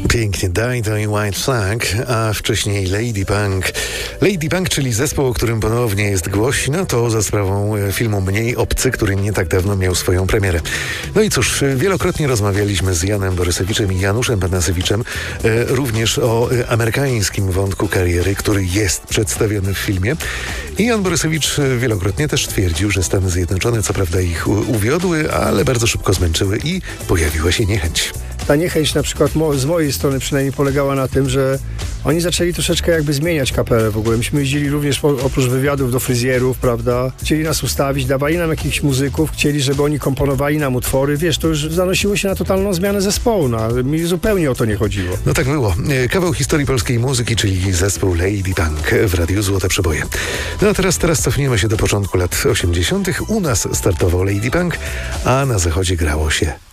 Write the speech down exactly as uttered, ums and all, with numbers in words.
Pięknie, Die Die White Flag, a wcześniej Lady Punk. Lady Punk, czyli zespół, o którym ponownie jest głośno, to za sprawą filmu Mniej obcy, który nie tak dawno miał swoją premierę. No i cóż, wielokrotnie rozmawialiśmy z Janem Borysewiczem i Januszem Panasewiczem e, również o amerykańskim wątku kariery, który jest przedstawiony w filmie. I Jan Borysewicz wielokrotnie też twierdził, że Stany Zjednoczone co prawda ich uwiodły, ale bardzo szybko zmęczyły i pojawiła się niechęć. Ta niechęć na przykład mo- z mojej strony przynajmniej polegała na tym, że oni zaczęli troszeczkę jakby zmieniać kapelę w ogóle. Myśmy jeździli również po, oprócz wywiadów do fryzjerów, prawda? Chcieli nas ustawić, dawali nam jakichś muzyków, chcieli, żeby oni komponowali nam utwory. Wiesz, to już zanosiło się na totalną zmianę zespołu. No, ale mi zupełnie o to nie chodziło. No tak było. Kawał historii polskiej muzyki, czyli zespół Lady Punk w Radiu Złote Przeboje. No a teraz, teraz cofniemy się do początku lat osiemdziesiątych. U nas startował Lady Punk, a na zachodzie grało się